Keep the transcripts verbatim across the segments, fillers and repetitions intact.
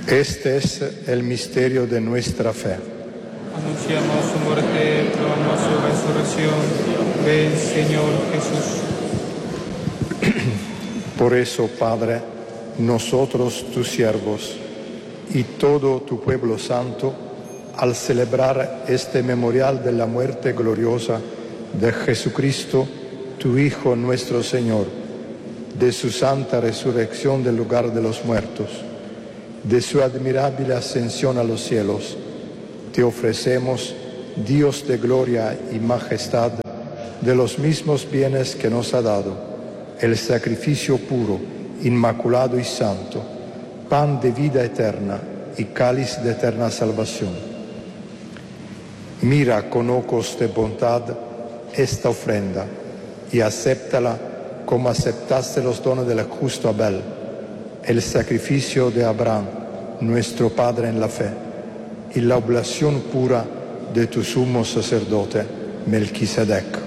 Este es el misterio de nuestra fe. Anunciamos su muerte, proclamamos su resurrección. Ven, Señor Jesús. Por eso, Padre, nosotros, tus siervos, y todo tu pueblo santo, al celebrar este memorial de la muerte gloriosa de Jesucristo, tu Hijo nuestro Señor, de su santa resurrección del lugar de los muertos, de su admirable ascensión a los cielos, te ofrecemos, Dios de gloria y majestad, de los mismos bienes que nos ha dado, el sacrificio puro, inmaculado y santo, pan de vida eterna y cáliz de eterna salvación. Mira con ojos de bondad esta ofrenda y acéptala como aceptaste los dones del justo Abel, el sacrificio de Abraham, nuestro Padre en la fe, y la oblación pura de tu sumo sacerdote, Melquisedec.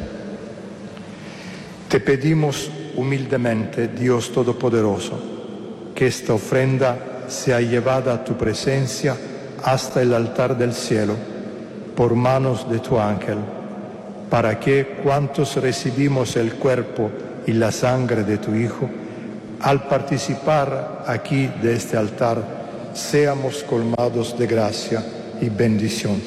Te pedimos humildemente, Dios Todopoderoso, que esta ofrenda sea llevada a tu presencia hasta el altar del cielo, por manos de tu ángel, para que cuantos recibimos el cuerpo y la sangre de tu Hijo, al participar aquí de este altar, seamos colmados de gracia y bendición.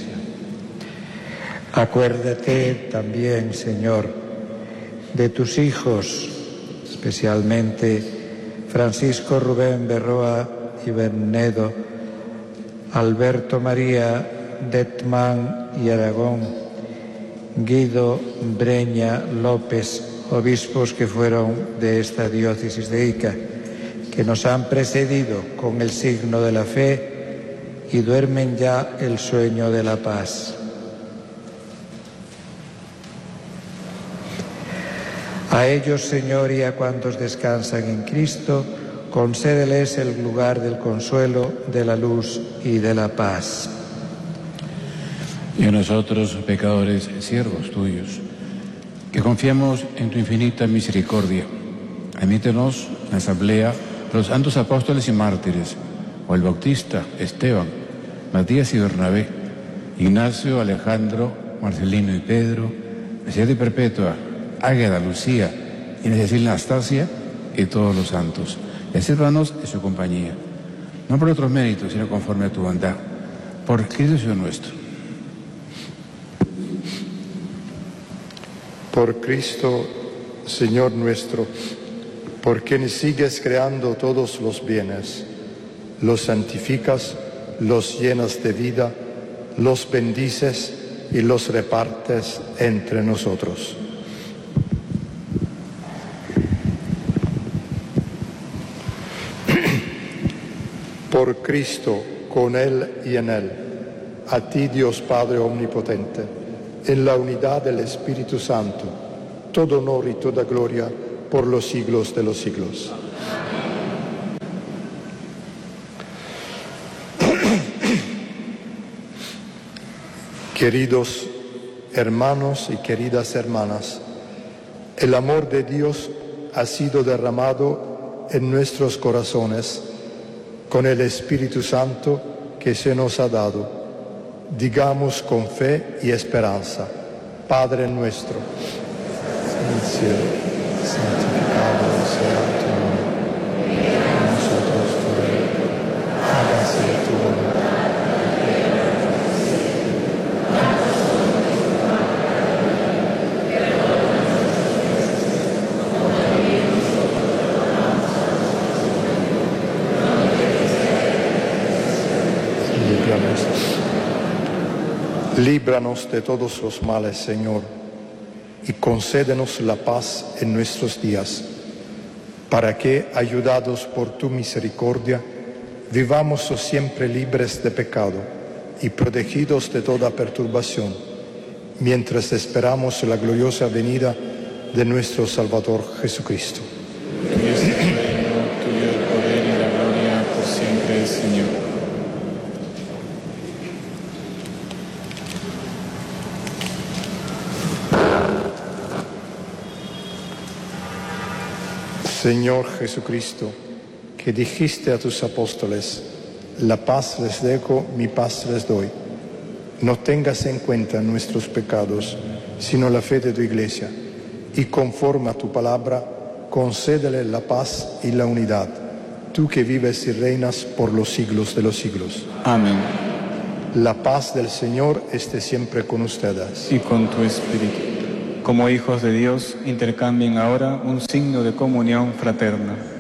Acuérdate también, Señor, de tus hijos, especialmente Francisco Rubén Berroa y Bernedo, Alberto María Detman y Aragón, Guido Breña López, obispos que fueron de esta diócesis de Ica, que nos han precedido con el signo de la fe y duermen ya el sueño de la paz. A ellos, Señor, y a cuantos descansan en Cristo, concédeles el lugar del consuelo, de la luz y de la paz. Y a nosotros, pecadores, siervos tuyos, que confiamos en tu infinita misericordia, admítenos en la asamblea de los santos apóstoles y mártires, o el Bautista, Esteban, Matías y Bernabé, Ignacio, Alejandro, Marcelino y Pedro, Mercedes y Perpetua, Águeda, Lucía, Inés y Cecilia Anastasia y todos los santos. Y sírvanos en su compañía, no por otros méritos, sino conforme a tu bondad, por Cristo Señor nuestro. Por Cristo, Señor nuestro, por quien sigues creando todos los bienes, los santificas, los llenas de vida, los bendices y los repartes entre nosotros. Por Cristo, con Él y en Él, a ti Dios Padre Omnipotente, en la unidad del Espíritu Santo, todo honor y toda gloria por los siglos de los siglos. Queridos hermanos y queridas hermanas, el amor de Dios ha sido derramado en nuestros corazones con el Espíritu Santo que se nos ha dado. Digamos con fe y esperanza: Padre nuestro, en el cielo, santificado sea tu nombre. Venga a nosotros tu reino, hágase tu voluntad. Líbranos de todos los males, Señor, y concédenos la paz en nuestros días, para que, ayudados por tu misericordia, vivamos siempre libres de pecado y protegidos de toda perturbación, mientras esperamos la gloriosa venida de nuestro Salvador Jesucristo. Tuyo es el reino, tuyo el poder y la gloria por siempre, Señor. Señor Jesucristo, que dijiste a tus apóstoles: La paz les dejo, mi paz les doy. No tengas en cuenta nuestros pecados, sino la fe de tu Iglesia, y conforme a tu palabra, concédele la paz y la unidad, tú que vives y reinas por los siglos de los siglos. Amén. La paz del Señor esté siempre con ustedes. Y con tu espíritu. Como hijos de Dios, intercambien ahora un signo de comunión fraterna.